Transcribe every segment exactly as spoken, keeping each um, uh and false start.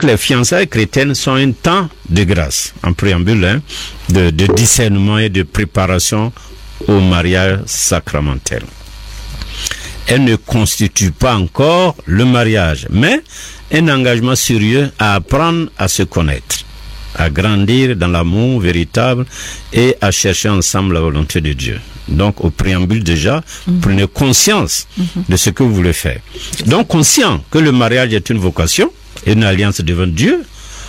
les fiançailles chrétiennes sont un temps de grâce, en préambule, hein, de, de discernement et de préparation au mariage sacramentel. Elle ne constitue pas encore le mariage, mais un engagement sérieux à apprendre à se connaître, à grandir dans l'amour véritable et à chercher ensemble la volonté de Dieu. Donc, au préambule déjà, mmh. prenez conscience mmh. de ce que vous voulez faire. Donc, conscient que le mariage est une vocation et une alliance devant Dieu,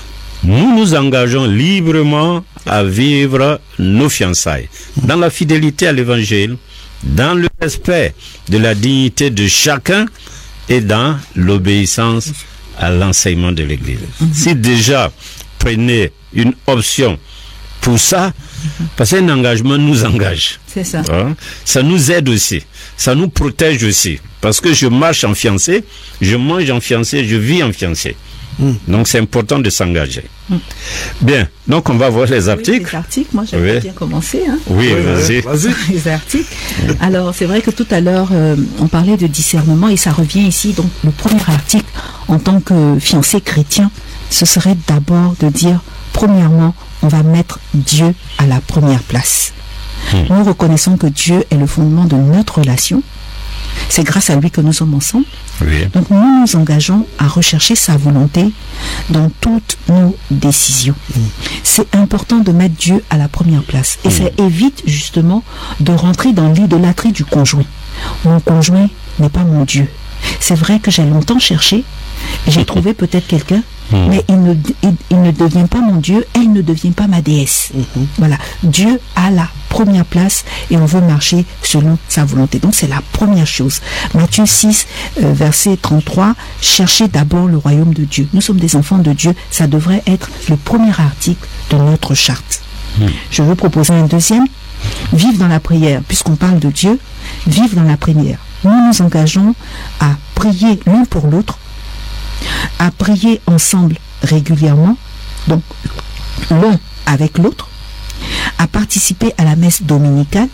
nous nous engageons librement à vivre nos fiançailles dans la fidélité à l'évangile, dans le respect de la dignité de chacun et dans l'obéissance à l'enseignement de l'Église. Mmh. Si déjà prenez une option pour ça, parce qu'un engagement nous engage. C'est ça. Hein? Ça nous aide aussi. Ça nous protège aussi. Parce que je marche en fiancé, je mange en fiancé, je vis en fiancé. Mm. Donc c'est important de s'engager. Mm. Bien, donc on va voir les articles. Oui, les articles, moi j'avais oui. bien commencé. Hein. Oui, oui, vas-y. vas-y. Les articles. Alors c'est vrai que tout à l'heure euh, on parlait de discernement et ça revient ici. Donc le premier article en tant que fiancé chrétien, ce serait d'abord de dire, premièrement, on va mettre Dieu à la première place. Mm. Nous reconnaissons que Dieu est le fondement de notre relation. C'est grâce à lui que nous sommes ensemble. Oui. Donc nous nous engageons à rechercher sa volonté dans toutes nos décisions. Mmh. C'est important de mettre Dieu à la première place. Et mmh. ça évite justement de rentrer dans l'idolâtrie du conjoint. Mon conjoint n'est pas mon Dieu. C'est vrai que j'ai longtemps cherché, j'ai trouvé peut-être quelqu'un, mmh. mais il ne, il, il ne devient pas mon Dieu et il ne devient pas ma déesse. Mmh. Voilà. Dieu a la première place et on veut marcher selon sa volonté. Donc c'est la première chose. Matthieu six, euh, verset trente-trois, cherchez d'abord le royaume de Dieu. Nous sommes des enfants de Dieu. Ça devrait être le premier article de notre charte. Mmh. Je veux proposer un deuxième. Vivre dans la prière. Puisqu'on parle de Dieu, vivre dans la prière. Nous nous engageons à prier l'un pour l'autre, à prier ensemble régulièrement, donc l'un avec l'autre, à participer à la messe dominicale,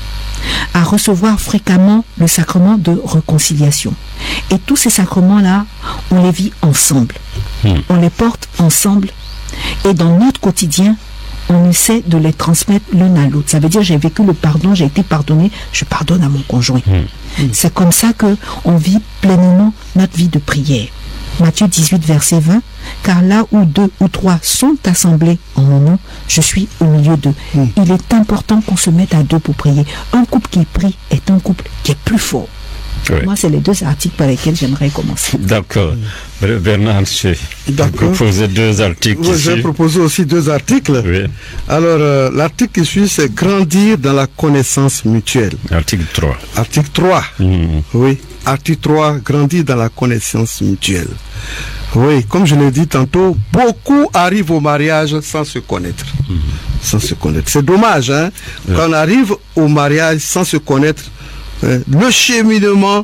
à recevoir fréquemment le sacrement de réconciliation. Et tous ces sacrements-là, on les vit ensemble. Mmh. On les porte ensemble. Et dans notre quotidien, on essaie de les transmettre l'un à l'autre. Ça veut dire, j'ai vécu le pardon, j'ai été pardonné, je pardonne à mon conjoint. Mmh. Mmh. C'est comme ça qu'on vit pleinement notre vie de prière. Matthieu dix-huit, verset vingt, car là où deux ou trois sont assemblés en mon nom, je suis au milieu d'eux. Mmh. Il est important qu'on se mette à deux pour prier. Un couple qui prie est un couple qui est plus fort. Oui. Moi, c'est les deux articles par lesquels j'aimerais commencer. D'accord. Bernard, je vais proposer deux articles. Oui, je vais proposer aussi deux articles. Oui. Alors, euh, l'article qui suit, c'est grandir dans la connaissance mutuelle. Article trois. Article trois. Mmh. Oui. Article trois, grandir dans la connaissance mutuelle. Oui, comme je l'ai dit tantôt, beaucoup arrivent au mariage sans se connaître. Mmh. Sans se connaître. C'est dommage, hein, oui. Quand on arrive au mariage sans se connaître, le cheminement,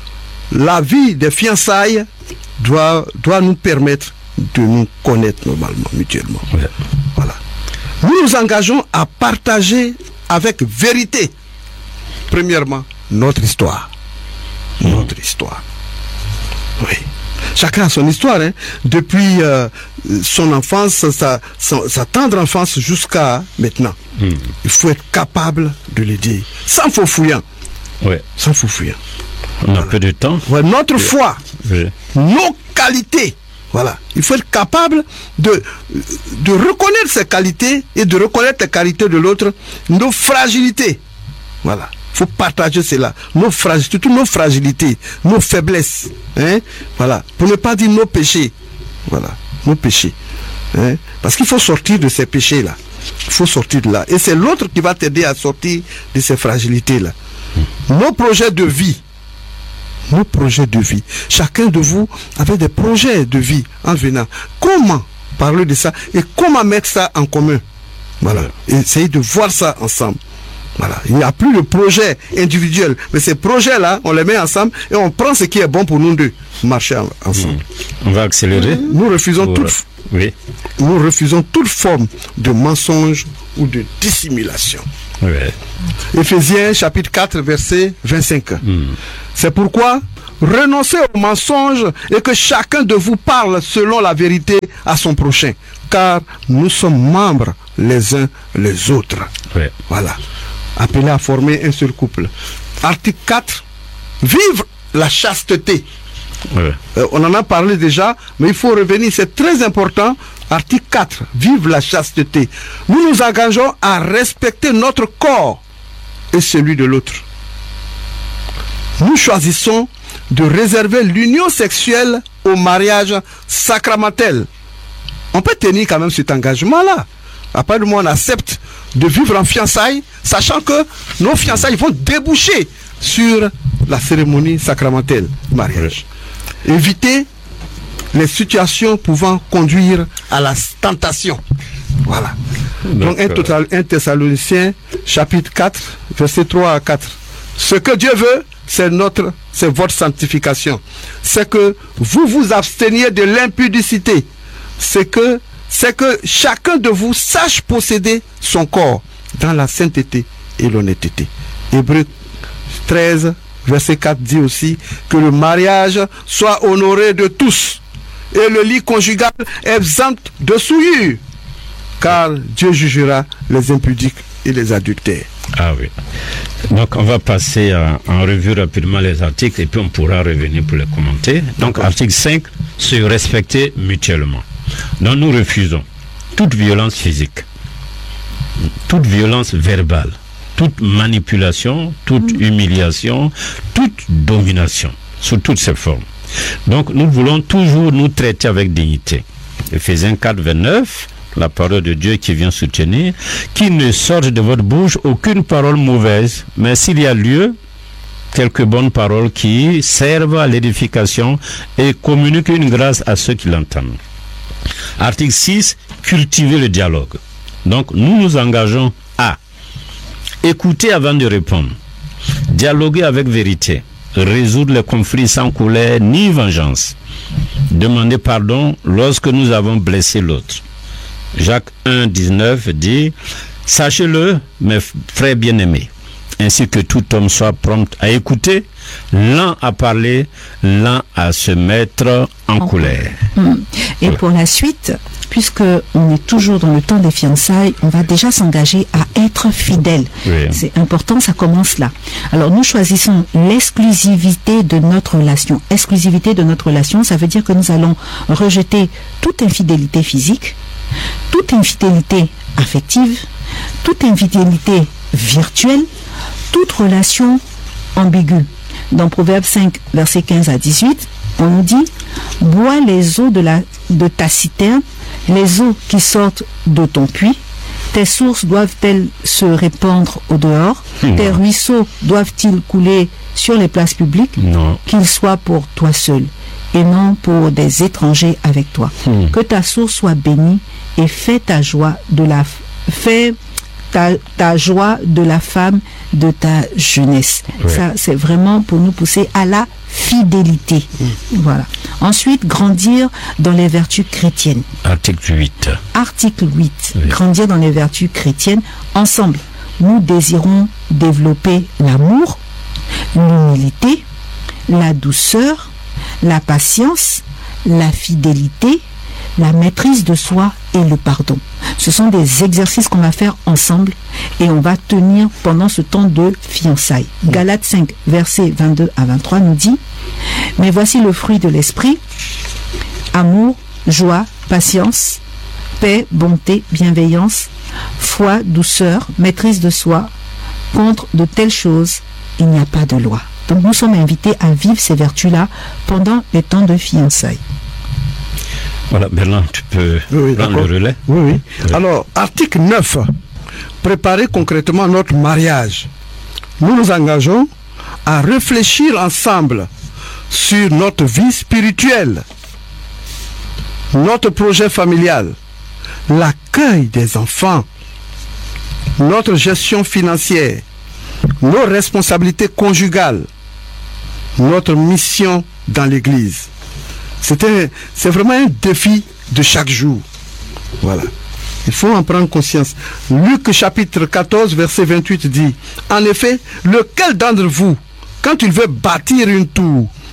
la vie des fiançailles doit, doit nous permettre de nous connaître normalement, mutuellement. Ouais. Voilà. Nous nous engageons à partager avec vérité, premièrement, notre histoire. Mmh. Notre histoire. Oui. Chacun a son histoire, hein. Depuis euh, son enfance, sa, sa, sa tendre enfance jusqu'à maintenant. Mmh. Il faut être capable de le dire, sans faux fouillant. Ouais. Sans foufouillant. On a voilà. peu de temps. Ouais, notre oui. foi, oui. nos qualités. Voilà. Il faut être capable de, de reconnaître ses qualités et de reconnaître les qualités de l'autre, nos fragilités. Voilà. Il faut partager cela. Nos fragilités, toutes nos fragilités, nos faiblesses. Hein? Voilà. Pour ne pas dire nos péchés. Voilà. Nos péchés. Hein? Parce qu'il faut sortir de ces péchés-là. Il faut sortir de là. Et c'est l'autre qui va t'aider à sortir de ces fragilités-là. Nos projets de vie, nos projets de vie. Chacun de vous avait des projets de vie en venant. Comment parler de ça et comment mettre ça en commun? Voilà. Et essayer de voir ça ensemble. Voilà. Il n'y a plus de projet individuel, mais ces projets-là, on les met ensemble et on prend ce qui est bon pour nous deux. Marcher ensemble. Mmh. On va accélérer. Nous refusons pour... toute. Oui. Nous refusons toute forme de mensonge ou de dissimulation. Oui. Éphésiens chapitre quatre verset vingt-cinq. Mm. C'est pourquoi renoncez au mensonge et que chacun de vous parle selon la vérité à son prochain, car nous sommes membres les uns les autres. Oui. Voilà. Appelés à former un seul couple. Article quatre. Vivre la chasteté. Oui. Euh, on en a parlé déjà, mais il faut revenir, c'est très important. Article quatre. Vive la chasteté. Nous nous engageons à respecter notre corps et celui de l'autre. Nous choisissons de réserver l'union sexuelle au mariage sacramentel. On peut tenir quand même cet engagement-là. Après, nous, on accepte de vivre en fiançailles, sachant que nos fiançailles vont déboucher sur la cérémonie sacramentelle du mariage. Éviter les situations pouvant conduire à la tentation. Voilà. Donc, un Thessaloniciens, chapitre quatre, versets trois à quatre. Ce que Dieu veut, c'est notre, c'est votre sanctification. C'est que vous vous absteniez de l'impudicité. C'est que, c'est que chacun de vous sache posséder son corps dans la sainteté et l'honnêteté. Hébreux treize, verset quatre dit aussi que le mariage soit honoré de tous et le lit conjugal exempt de souillure, car Dieu jugera les impudiques et les adultères. Ah oui. Donc on va passer à, en revue rapidement les articles et puis on pourra revenir pour les commenter. Donc article cinq, se respecter mutuellement. Donc nous refusons toute violence physique, toute violence verbale, toute manipulation, toute humiliation, toute domination, sous toutes ses formes. Donc nous voulons toujours nous traiter avec dignité. Éphésiens quatre, vingt-neuf, la parole de Dieu qui vient soutenir, qu'il ne sorte de votre bouche aucune parole mauvaise, mais s'il y a lieu, quelques bonnes paroles qui servent à l'édification et communiquent une grâce à ceux qui l'entendent. Article six, cultiver le dialogue. Donc nous nous engageons à écouter avant de répondre, dialoguer avec vérité, résoudre les conflits sans colère ni vengeance, demander pardon lorsque nous avons blessé l'autre. Jacques un, dix-neuf dit « Sachez-le, mes frères bien-aimés, ainsi que tout homme soit prompt à écouter, lent à parler, lent à se mettre en, en colère. Mmh. » Et voilà. Pour la suite, puisque on est toujours dans le temps des fiançailles, on va déjà s'engager à être fidèle. Oui. C'est important, ça commence là. Alors nous choisissons l'exclusivité de notre relation. Exclusivité de notre relation, ça veut dire que nous allons rejeter toute infidélité physique, toute infidélité affective, toute infidélité virtuelle, toute relation ambiguë. Dans Proverbe cinq, versets quinze à dix-huit, on nous dit « Bois les eaux de, la, de ta citerne, les eaux qui sortent de ton puits. Tes sources doivent-elles se répandre au dehors? Non. Tes ruisseaux doivent-ils couler sur les places publiques? Non. Qu'ils soient pour toi seul et non pour des étrangers avec toi. Hmm. Que ta source soit bénie et fais ta joie de la fais ta, ta joie de la femme de ta jeunesse. Ouais. Ça, c'est vraiment pour nous pousser à la fidélité. Hmm. Voilà. Ensuite, grandir dans les vertus chrétiennes. Article huit. Article huit. Oui. Grandir dans les vertus chrétiennes. Ensemble, nous désirons développer l'amour, l'humilité, la douceur, la patience, la fidélité, la maîtrise de soi et le pardon. Ce sont des exercices qu'on va faire ensemble et on va tenir pendant ce temps de fiançailles. Galates cinq, versets vingt-deux à vingt-trois nous dit « Mais voici le fruit de l'esprit, amour, joie, patience, paix, bonté, bienveillance, foi, douceur, maîtrise de soi. Contre de telles choses, il n'y a pas de loi. » Donc nous sommes invités à vivre ces vertus-là pendant les temps de fiançailles. Voilà, Bernard, tu peux oui, oui, prendre le relais. Oui, oui, oui. Alors, article neuf, préparer concrètement notre mariage. Nous nous engageons à réfléchir ensemble sur notre vie spirituelle, notre projet familial, l'accueil des enfants, notre gestion financière, nos responsabilités conjugales, notre mission dans l'Église. C'est, c'est vraiment un défi de chaque jour. Voilà. Il faut en prendre conscience. Luc chapitre quatorze, verset vingt-huit dit « En effet, lequel d'entre vous, quand il veut bâtir une tour,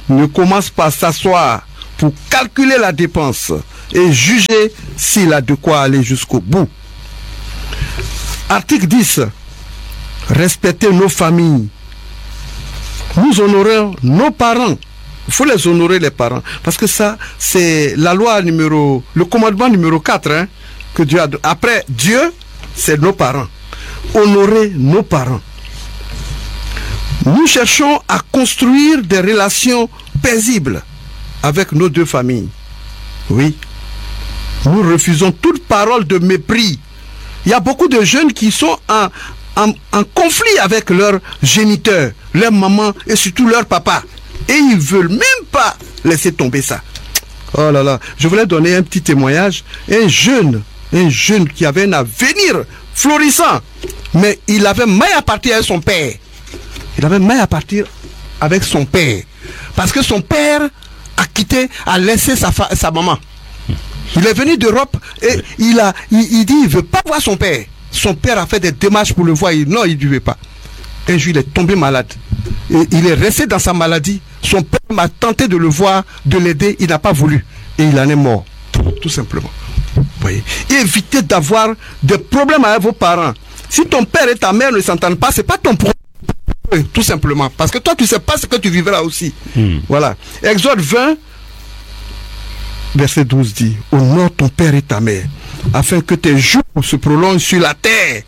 ne commence pas à s'asseoir pour calculer la dépense et juger s'il a de quoi aller jusqu'au bout. Article dix. Respecter nos familles. Nous honorons nos parents. Il faut les honorer, les parents. Parce que ça, c'est la loi numéro, le commandement numéro quatre, hein, que Dieu a. Après Dieu, c'est nos parents. Honorer nos parents. Nous cherchons à construire des relations paisibles avec nos deux familles. Oui. Nous refusons toute parole de mépris. Il y a beaucoup de jeunes qui sont en, en, en conflit avec leurs géniteurs, leur maman et surtout leur papa. Et ils ne veulent même pas laisser tomber ça. Oh là là, je voulais donner un petit témoignage. Un jeune, un jeune qui avait un avenir florissant, mais il avait maille à partir avec son père. Il avait maille à partir avec son père. Parce que son père a quitté, a laissé sa, fa- sa maman. Il est venu d'Europe et il, a, il, il dit il ne veut pas voir son père. Son père a fait des démarches pour le voir. Il, non, il ne veut pas. Un jour, il est tombé malade. Et il est resté dans sa maladie. Son père m'a tenté de le voir, de l'aider. Il n'a pas voulu. Et il en est mort. Tout simplement. Vous voyez. Évitez d'avoir des problèmes avec vos parents. Si ton père et ta mère ne s'entendent pas, ce n'est pas ton problème. Tout simplement. Parce que toi, tu ne sais pas ce que tu vivras aussi. Hmm. Voilà. Exode vingt, verset douze dit, honore ton père et ta mère, afin que tes jours se prolongent sur la terre.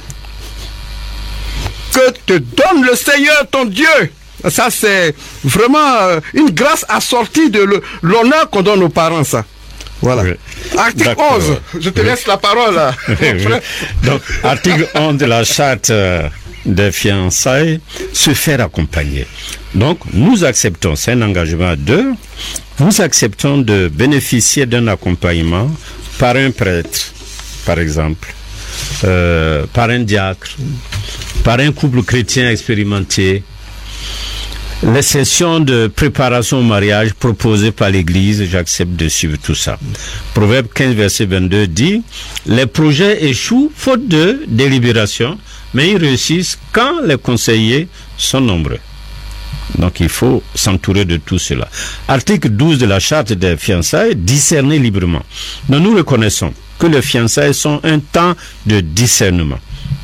Que te donne le Seigneur ton Dieu. Ça, c'est vraiment une grâce assortie de le, l'honneur qu'on donne aux parents, ça. Voilà. Oui. Article D'accord. onze, je te oui. laisse la parole. Là. Oui, oui. Donc, article onze de la charte euh, des fiançailles, se faire accompagner. Donc, nous acceptons, c'est un engagement à deux, nous acceptons de bénéficier d'un accompagnement par un prêtre, par exemple, euh, par un diacre, par un couple chrétien expérimenté. Les sessions de préparation au mariage proposées par l'Église, j'accepte de suivre tout ça. Proverbe quinze, verset vingt-deux dit, les projets échouent faute de délibération, mais ils réussissent quand les conseillers sont nombreux. Donc il faut s'entourer de tout cela. Article douze de la charte des fiançailles, discerner librement. Donc nous reconnaissons que les fiançailles sont un temps de discernement.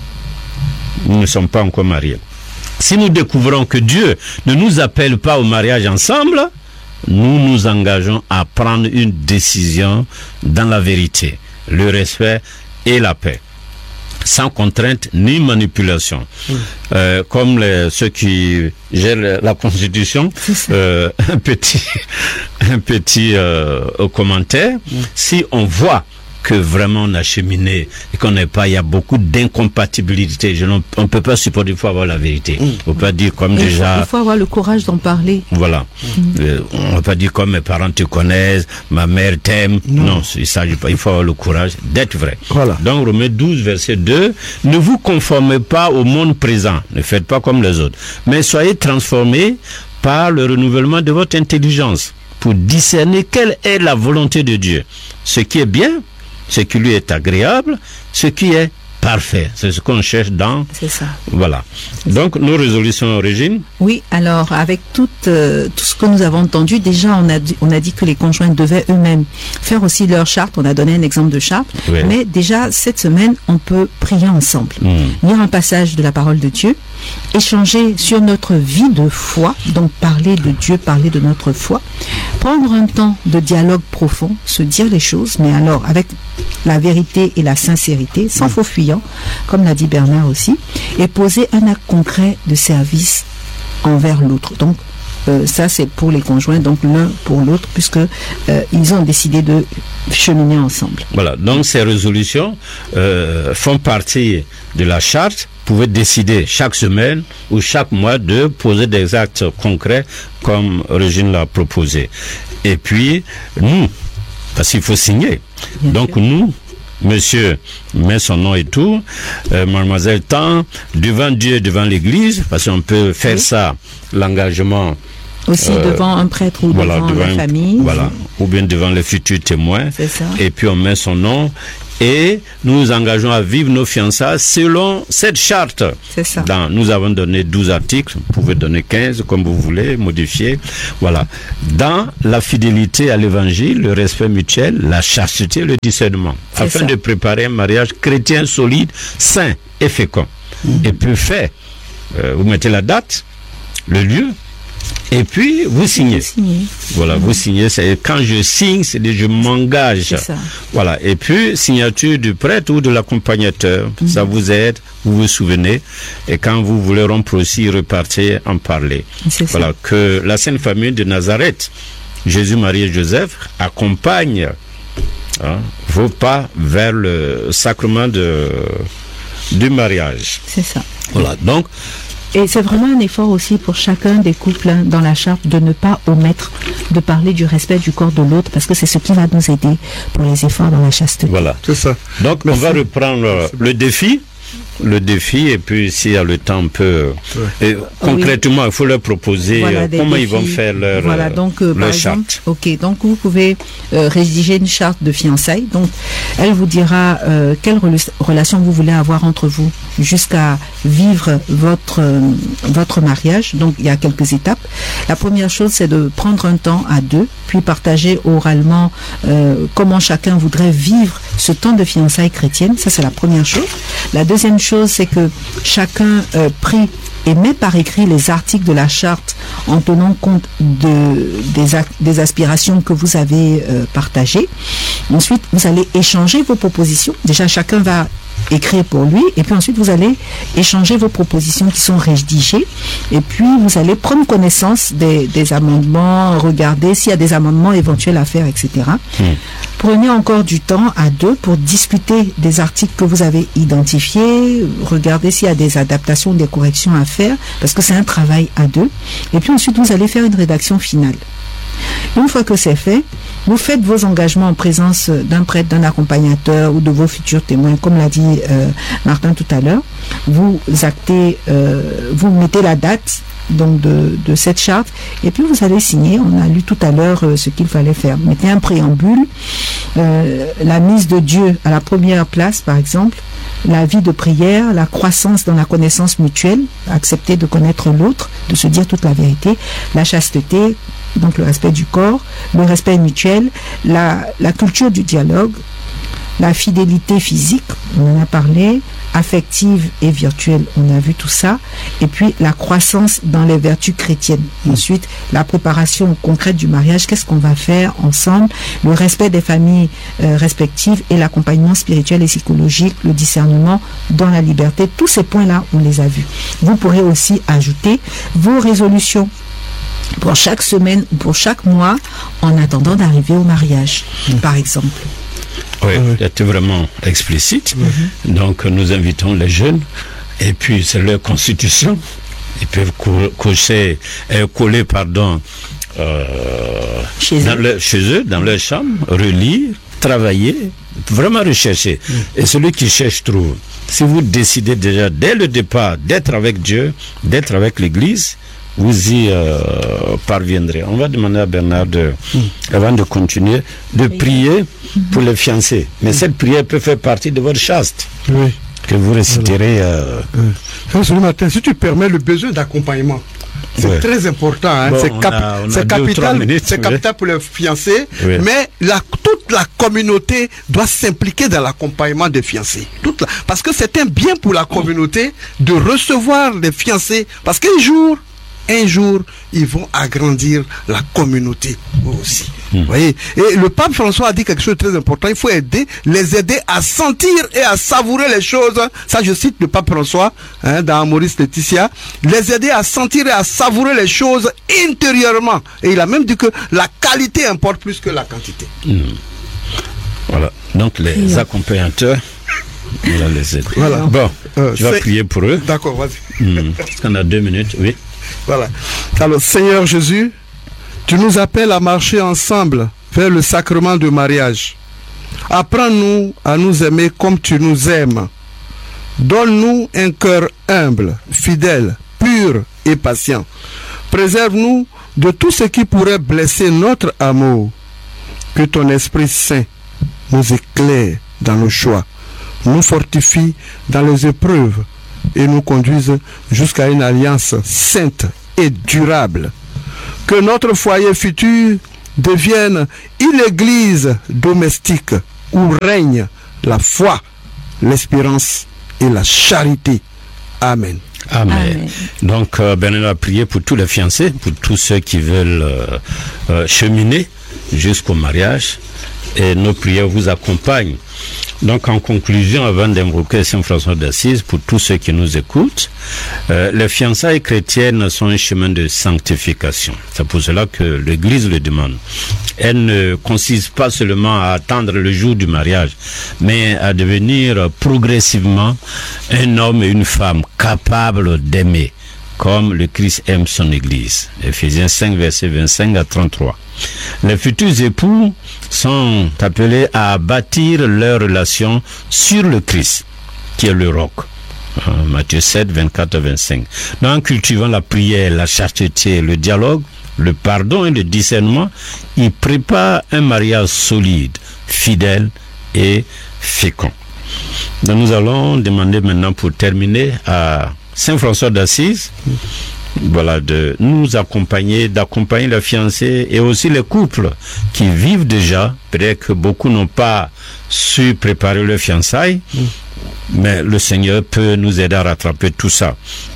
Nous ne sommes pas encore mariés. Si nous découvrons que Dieu ne nous appelle pas au mariage ensemble, nous nous engageons à prendre une décision dans la vérité, le respect et la paix, sans contrainte ni manipulation. Mmh. Euh, comme les, ceux qui gèrent la Constitution, euh, un petit, un petit euh, commentaire. Mmh. Si on voit que vraiment on a cheminé et qu'on n'est pas, il y a beaucoup d'incompatibilité. Je on ne peut pas supporter, il faut avoir la vérité. Mm. On ne peut pas dire comme il déjà... Faut, il faut avoir le courage d'en parler. Voilà. Mm. Euh, on ne peut pas dire comme mes parents te connaissent, ma mère t'aime. Non, non il s'agit pas. Il faut avoir le courage d'être vrai. Voilà. Donc Romains douze, verset deux, ne vous conformez pas au monde présent. Ne faites pas comme les autres. Mais soyez transformés par le renouvellement de votre intelligence pour discerner quelle est la volonté de Dieu. Ce qui est bien, ce qui lui est agréable, ce qui est parfait. C'est ce qu'on cherche dans... C'est ça. Voilà. Donc, nos résolutions, Régine? Oui, alors, avec tout, euh, tout ce que nous avons entendu, déjà, on a, dit, on a dit que les conjoints devaient eux-mêmes faire aussi leur charte. On a donné un exemple de charte. Oui. Mais déjà, cette semaine, on peut prier ensemble. Mmh. Lire un passage de la parole de Dieu, échanger sur notre vie de foi, donc parler de Dieu, parler de notre foi, prendre un temps de dialogue profond, se dire les choses, mais alors avec la vérité et la sincérité, sans mmh. faux fuyant, comme l'a dit Bernard aussi, et poser un acte concret de service envers l'autre. Donc, euh, ça c'est pour les conjoints, donc l'un pour l'autre, puisque euh, ils ont décidé de cheminer ensemble. Voilà, donc ces résolutions euh, font partie de la charte. Vous pouvez décider chaque semaine ou chaque mois de poser des actes concrets comme Régine l'a proposé. Et puis, nous, parce qu'il faut signer. Bien donc sûr. Nous, monsieur met son nom et tout, euh, mademoiselle Tan, devant Dieu et devant l'Église, parce qu'on peut faire oui. ça, l'engagement. Aussi euh, devant un prêtre ou voilà, devant, devant la un, famille. Voilà, ou bien devant les futurs témoins. C'est ça. Et puis on met son nom et nous nous engageons à vivre nos fiançailles selon cette charte. C'est ça. Dans, nous avons donné douze articles, vous pouvez donner quinze comme vous voulez, modifier. Voilà. Dans la fidélité à l'évangile, le respect mutuel, la chasteté, le discernement, C'est afin ça. de préparer un mariage chrétien solide, sain et fécond. Mmh. Et puis fait, euh, vous mettez la date, le lieu, et puis vous signez. Signé. Voilà, mmh. vous signez. C'est, quand je signe, c'est que je m'engage. C'est ça. Voilà. Et puis, signature du prêtre ou de l'accompagnateur. Mmh. Ça vous aide, vous vous souvenez. Et quand vous voulez rompre aussi, repartez en parler. C'est voilà, ça. que la Sainte Famille de Nazareth, Jésus, Marie et Joseph, accompagne hein, vos pas vers le sacrement de, du mariage. C'est ça. Voilà, donc... Et c'est vraiment un effort aussi pour chacun des couples hein, dans la charte de ne pas omettre de parler du respect du corps de l'autre, parce que c'est ce qui va nous aider pour les efforts dans la chasteté. Voilà, c'est ça. Donc Merci. On va reprendre le défi. Le défi, et puis s'il y a le temps, on peut... Ouais. Et, concrètement, oui. il faut leur proposer voilà, euh, comment défis. Ils vont faire leur, voilà, donc, euh, leur par charte. Exemple, ok, donc vous pouvez euh, rédiger une charte de fiançailles. Donc, elle vous dira euh, quelle rela- relation vous voulez avoir entre vous jusqu'à vivre votre, euh, votre mariage. Donc, il y a quelques étapes. La première chose, c'est de prendre un temps à deux, puis partager oralement euh, comment chacun voudrait vivre ce temps de fiançailles chrétiennes. Ça, c'est la première chose. La deuxième chose, c'est que chacun euh, prie et met par écrit les articles de la charte en tenant compte de, des, a, des aspirations que vous avez euh, partagées. Ensuite, vous allez échanger vos propositions. Déjà, chacun va écrire pour lui, et puis ensuite vous allez échanger vos propositions qui sont rédigées, et puis vous allez prendre connaissance des, des amendements, regarder s'il y a des amendements éventuels à faire, et cetera. Mmh. Prenez encore du temps à deux pour discuter des articles que vous avez identifiés, regardez s'il y a des adaptations, des corrections à faire, parce que c'est un travail à deux, et puis ensuite vous allez faire une rédaction finale. Une fois que c'est fait, vous faites vos engagements en présence d'un prêtre, d'un accompagnateur ou de vos futurs témoins, comme l'a dit euh, Martin tout à l'heure. Vous actez, euh, vous mettez la date donc de, de cette charte, et puis vous allez signer. On a lu tout à l'heure euh, ce qu'il fallait faire. Mettez un préambule, euh, la mise de Dieu à la première place, par exemple, la vie de prière, la croissance dans la connaissance mutuelle, accepter de connaître l'autre, de se dire toute la vérité, la chasteté, donc le respect du corps, le respect mutuel, la, la culture du dialogue, la fidélité physique, on en a parlé, affective et virtuelle, on a vu tout ça, et puis la croissance dans les vertus chrétiennes. Ensuite, la préparation concrète du mariage, qu'est-ce qu'on va faire ensemble, le respect des familles euh, respectives et l'accompagnement spirituel et psychologique, le discernement dans la liberté, tous ces points-là, on les a vus. Vous pourrez aussi ajouter vos résolutions pour chaque semaine ou pour chaque mois en attendant d'arriver au mariage, mmh. par exemple. Oui, c'était vraiment explicite. Mmh. Donc, nous invitons les jeunes, et puis c'est leur constitution. Ils peuvent co- cocher, euh, coller, pardon, euh, chez, dans eux. Le, chez eux, dans leur chambre, relire, travailler, vraiment rechercher. Mmh. Et celui qui cherche trouve. Si vous décidez déjà, dès le départ, d'être avec Dieu, d'être avec l'Église, vous y euh, parviendrez. On va demander à Bernard, de, mmh. avant de continuer, de oui. prier mmh. pour les fiancés. Mais mmh. cette prière peut faire partie de votre chaste. Oui. Que vous réciterez. Euh... Oui. Ce matin, si tu permets le besoin d'accompagnement, c'est oui. très important. Hein. Bon, c'est cap- a, c'est capital, minutes, c'est oui. capital pour les fiancés. Oui. Mais la, toute la communauté doit s'impliquer dans l'accompagnement des fiancés. Toute la, parce que c'est un bien pour la communauté de recevoir les fiancés. Parce qu'un jour, un jour, ils vont agrandir la communauté aussi. Mmh. Vous voyez? Et le pape François a dit quelque chose de très important. Il faut aider, les aider à sentir et à savourer les choses. Ça, je cite le pape François, hein, dans Maurice Laetitia. Les aider à sentir et à savourer les choses intérieurement. Et il a même dit que la qualité importe plus que la quantité. Mmh. Voilà. Donc, les mmh. accompagnateurs, on va les aider. Voilà. Bon, euh, tu vas prier pour eux. D'accord, vas-y. Mmh. Parce qu'on a deux minutes, oui. Voilà. Alors, Seigneur Jésus, tu nous appelles à marcher ensemble vers le sacrement du mariage. Apprends-nous à nous aimer comme tu nous aimes. Donne-nous un cœur humble, fidèle, pur et patient. Préserve-nous de tout ce qui pourrait blesser notre amour. Que ton Esprit Saint nous éclaire dans nos choix, nous fortifie dans les épreuves et nous conduise jusqu'à une alliance sainte et durable. Que notre foyer futur devienne une église domestique où règne la foi, l'espérance et la charité. Amen. Amen. Amen. Donc, euh, Bernard a prié pour tous les fiancés, pour tous ceux qui veulent euh, euh, cheminer jusqu'au mariage. Et nos prières vous accompagnent. Donc, en conclusion, avant d'invoquer Saint François d'Assise, pour tous ceux qui nous écoutent, euh, les fiançailles chrétiennes sont un chemin de sanctification. C'est pour cela que l'Église le demande. Elle ne consiste pas seulement à attendre le jour du mariage, mais à devenir progressivement un homme et une femme capables d'aimer, comme le Christ aime son Église. Éphésiens cinq, versets vingt-cinq à trente-trois. Les futurs époux sont appelés à bâtir leur relation sur le Christ, qui est le roc. Matthieu sept, vingt-quatre à vingt-cinq. Donc, en cultivant la prière, la chasteté, le dialogue, le pardon et le discernement, ils préparent un mariage solide, fidèle et fécond. Donc, nous allons demander maintenant, pour terminer, à Saint François d'Assise, voilà, de nous accompagner, d'accompagner les fiancés et aussi les couples qui vivent déjà. Peut-être que beaucoup n'ont pas su préparer leur fiançailles, mm. mais le Seigneur peut nous aider à rattraper tout ça.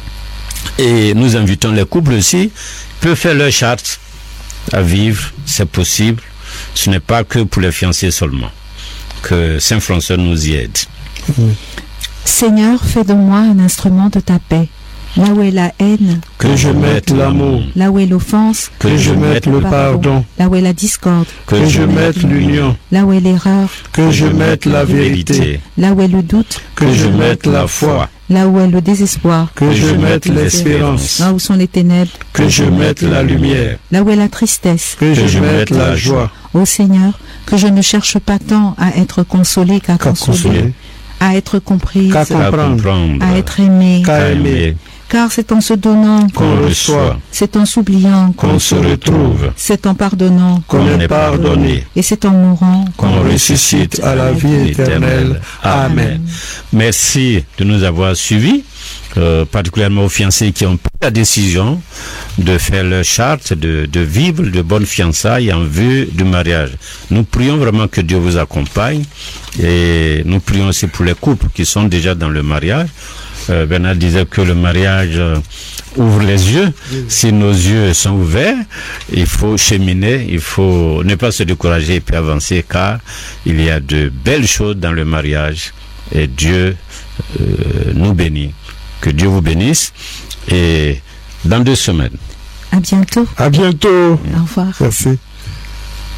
Et nous invitons les couples aussi, peuvent faire leur charte à vivre, c'est possible. Ce n'est pas que pour les fiancés seulement. Que Saint François nous y aide. Mm. Seigneur, fais de moi un instrument de ta paix. Là où est la haine, que je mette l'amour. Là où est l'offense, que je mette le pardon. Là où est la discorde, que je mette l'union. Là où est l'erreur, que je mette la vérité. Là où est le doute, que je mette la foi. Là où est le désespoir, que je mette l'espérance. Là où sont les ténèbres, que je mette la lumière. Là où est la tristesse, que je mette la joie. Ô Seigneur, que je ne cherche pas tant à être consolé qu'à consoler, à être comprise, qu'à comprendre, à être aimé, qu'à aimer. Car c'est en se donnant qu'on reçoit, c'est en s'oubliant qu'on se retrouve, c'est en pardonnant qu'on est pardonné, et c'est en mourant qu'on ressuscite à la vie éternelle. Amen. Merci de nous avoir suivis, euh, particulièrement aux fiancés qui ont pris la décision de faire leur charte, de, de vivre de bonnes fiançailles en vue du mariage. Nous prions vraiment que Dieu vous accompagne et nous prions aussi pour les couples qui sont déjà dans le mariage. Euh, Bernard disait que le mariage euh, ouvre les yeux. Si nos yeux sont ouverts, il faut cheminer, il faut ne pas se décourager et puis avancer, car il y a de belles choses dans le mariage et Dieu euh, nous bénit. Que Dieu vous bénisse et dans deux semaines. À bientôt. À bientôt. Au revoir. Merci.